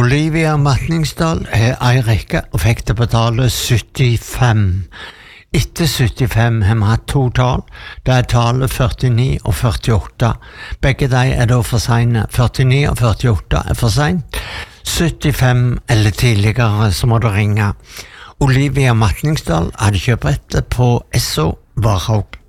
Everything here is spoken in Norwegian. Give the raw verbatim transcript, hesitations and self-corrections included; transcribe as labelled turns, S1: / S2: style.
S1: Olivia Matningsdal er ei rekke og fikk det på tallet syttifem. Etter syttifem har vi hatt to tall. Det er tallet førtini og førtiåtte. Begge de er da for sene. førtini og førtiåtte er for sent. syttifem eller tidligere så må du ringe. Olivia Matningsdal hadde kjøpt på Esso Varhaug.